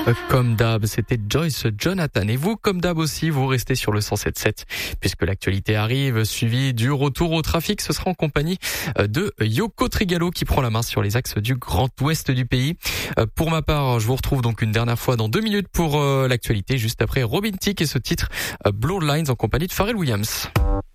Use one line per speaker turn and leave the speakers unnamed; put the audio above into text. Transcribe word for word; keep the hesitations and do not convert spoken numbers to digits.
Euh, Comme d'hab, c'était Joyce Jonathan. Et vous, comme d'hab aussi, vous restez sur le cent sept sept, puisque l'actualité arrive, suivi du retour au trafic. Ce sera en compagnie de Yoko Trigalo qui prend la main sur les axes du Grand Ouest du pays. Euh, Pour ma part, je vous retrouve donc une dernière fois dans deux minutes pour euh, l'actualité, juste après Robin Thicke et ce titre euh, Blurred Lines en compagnie de Pharrell Williams.